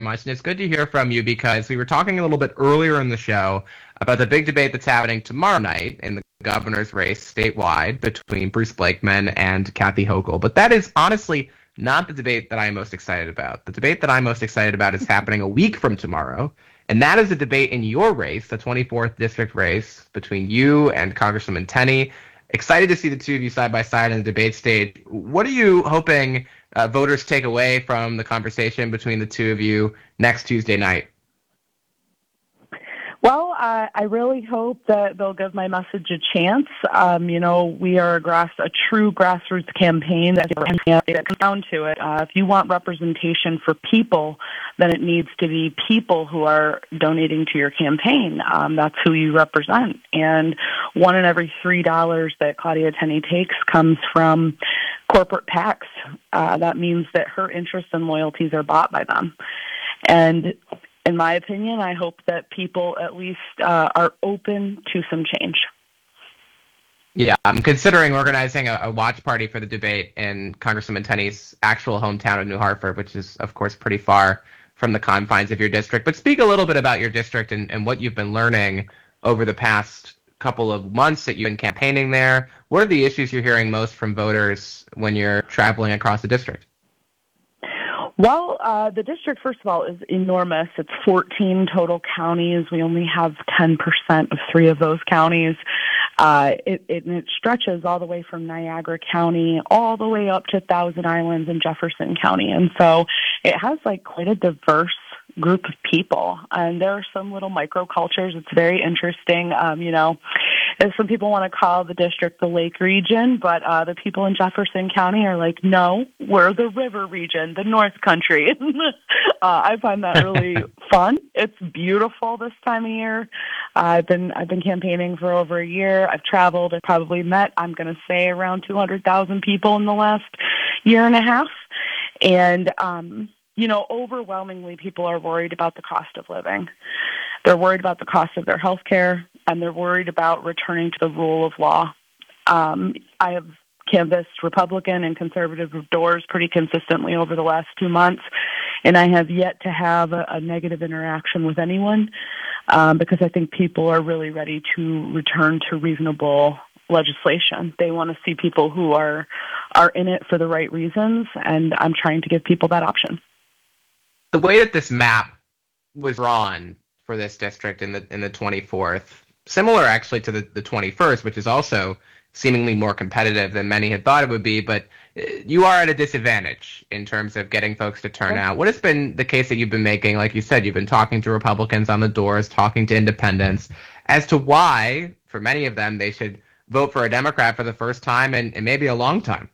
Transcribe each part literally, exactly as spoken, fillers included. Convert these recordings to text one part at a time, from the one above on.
much. And it's good to hear from you because we were talking a little bit earlier in the show about the big debate that's happening tomorrow night in the governor's race statewide between Bruce Blakeman and Kathy Hochul. But that is honestly not the debate that I'm most excited about. The debate that I'm most excited about is happening a week from tomorrow. And that is a debate in your race, the twenty-fourth district race between you and Congresswoman Tenney. Excited to see the two of you side by side in the debate stage. What are you hoping uh, voters take away from the conversation between the two of you next Tuesday night? Well, uh, I really hope that they'll give my message a chance. Um, you know, we are a, grass, a true grassroots campaign that comes down to it. Uh, if you want representation for people, then it needs to be people who are donating to your campaign. Um, that's who you represent. And one in every three dollars that Claudia Tenney takes comes from corporate PACs. Uh, that means that her interests and loyalties are bought by them. And in my opinion, I hope that people at least uh, are open to some change. Yeah, I'm considering organizing a, a watch party for the debate in Congresswoman Tenney's actual hometown of New Hartford, which is, of course, pretty far from the confines of your district. But speak a little bit about your district and, and what you've been learning over the past couple of months that you've been campaigning there. What are the issues you're hearing most from voters when you're traveling across the district? Well, uh, the district, first of all, is enormous. It's fourteen total counties. We only have ten percent of three of those counties. Uh, it, it, it stretches all the way from Niagara County all the way up to Thousand Islands and Jefferson County. And so it has like quite a diverse group of people. And there are some little microcultures. It's very interesting. Um, you know, some people want to call the district the Lake region, but uh, the people in Jefferson County are like, no, we're the river region, the North Country. uh, I find that really fun. It's beautiful this time of year. Uh, I've been I've been campaigning for over a year. I've traveled. I've probably met, I'm going to say, around two hundred thousand people in the last year and a half. And, um, you know, overwhelmingly, people are worried about the cost of living. They're worried about the cost of their health care, and they're worried about returning to the rule of law. Um, I have canvassed Republican and conservative doors pretty consistently over the last two months, and I have yet to have a, a negative interaction with anyone um, because I think people are really ready to return to reasonable legislation. They want to see people who are are in it for the right reasons, and I'm trying to give people that option. The way that this map was drawn for this district in the in the twenty-fourth, similar actually to the, the twenty-first, which is also seemingly more competitive than many had thought it would be, but you are at a disadvantage in terms of getting folks to turn out. What has been the case that you've been making? Like you said, you've been talking to Republicans on the doors, talking to independents, as to why, for many of them, they should vote for a Democrat for the first time in, in maybe a long time.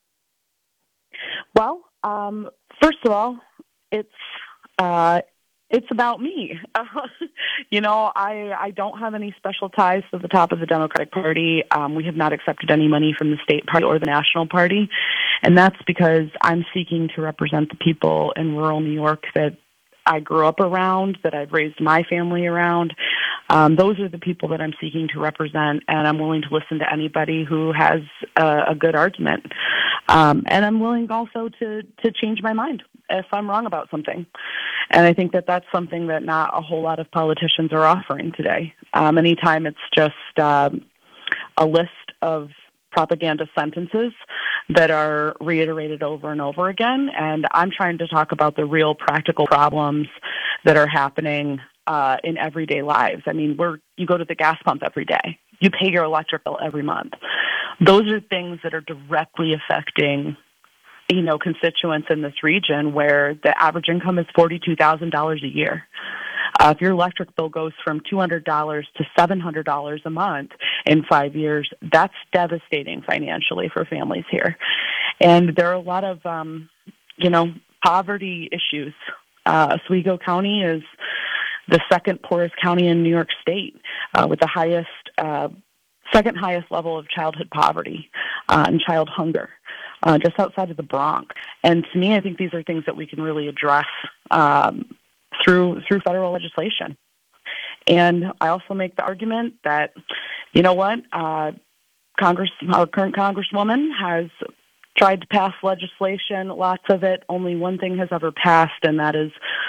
Well, um, first of all, it's uh, it's about me. Uh, you know, I I don't have any special ties to the top of the Democratic Party. Um, we have not accepted any money from the state party or the national party, and that's because I'm seeking to represent the people in rural New York that I grew up around, that I've raised my family around. Um, those are the people that I'm seeking to represent, and I'm willing to listen to anybody who has a, a good argument. Um, and I'm willing also to, to change my mind if I'm wrong about something. And I think that that's something that not a whole lot of politicians are offering today. Um, anytime it's just um, a list of propaganda sentences that are reiterated over and over again. And I'm trying to talk about the real practical problems that are happening uh, in everyday lives. I mean, we're you go to the gas pump every day. You pay your electric bill every month. Those are things that are directly affecting, you know, constituents in this region where the average income is forty-two thousand dollars a year. Uh, if your electric bill goes from two hundred dollars to seven hundred dollars a month in five years, that's devastating financially for families here. And there are a lot of, um, you know, poverty issues. Uh, Oswego County is the second poorest county in New York State uh, with the highest, uh, second highest level of childhood poverty uh, and child hunger. Uh, just outside of the Bronx. And to me, I think these are things that we can really address um, through through federal legislation. And I also make the argument that, you know what, uh, Congress, our current Congresswoman has tried to pass legislation, lots of it. Only one thing has ever passed, and that is